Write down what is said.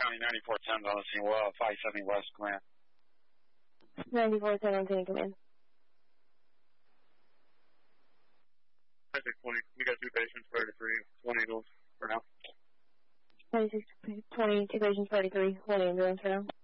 County 9410 on the scene. Well, 570 West, command. 9410 on scene, command. 2620, you got 2 patients, 33, 1 ambulance for now. 2620, 2 patients, 33, 1 ambulance for now.